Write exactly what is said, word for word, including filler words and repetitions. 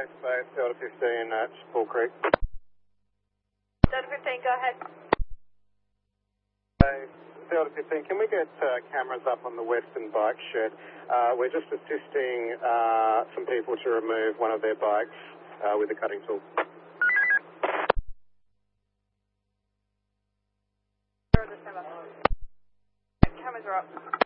Base Base, Delta fifteen at Bull Creek. Delta fifteen, go ahead. Base, Delta fifteen, can we get uh, cameras up on the western bike shed? Uh, we're just assisting uh, some people to remove one of their bikes uh, with a cutting tool. Cameras are up.